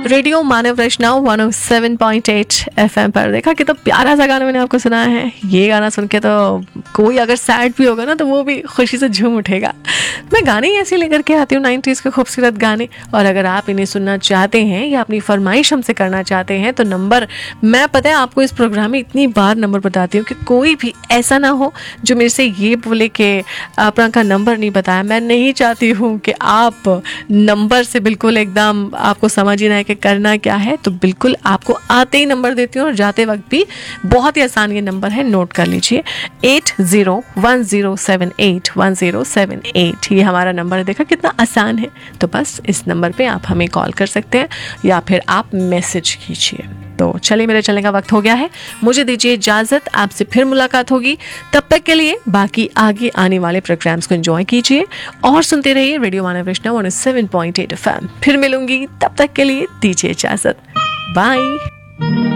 Radio मानव रचनाओं 107.8 FM पर। देखा कितना प्यारा सा गाना मैंने आपको सुनाया है। ये गाना सुन के तो कोई अगर सैड भी होगा ना तो वो भी खुशी से झूम उठेगा। मैं गाने ही ऐसे लेकर के आती हूँ 90s के खूबसूरत गाने, और अगर आप इन्हें सुनना चाहते हैं या अपनी फरमाइश हमसे करना चाहते हैं तो नंबर, मैं पता है आपको इस प्रोग्राम में इतनी बार नंबर बताती हूँ कि कोई भी ऐसा ना हो जो मेरे से ये बोले कि अपना का नंबर नहीं बताया। मैं नहीं चाहती हूँ कि आप नंबर से बिल्कुल एकदम आपको समझ ही ना है कि करना क्या है, तो बिल्कुल आपको आते ही नंबर देती हूँ और जाते वक्त भी बहुत ही आसान ये नंबर है, नोट कर लीजिए 8010781078। ये हमारा नंबर है, देखा कितना आसान है। तो बस इस नंबर पे आप हमें कॉल कर सकते हैं या फिर आप मैसेज कीजिए। तो चलिए, मेरे चलने का वक्त हो गया है, मुझे दीजिए इजाजत। आपसे फिर मुलाकात होगी, तब तक के लिए बाकी आगे आने वाले प्रोग्राम्स को एंजॉय कीजिए और सुनते रहिए रेडियो मानव रचना 107.8 FM। फिर मिलूंगी, तब तक के लिए दीजिए इजाजत। बाय।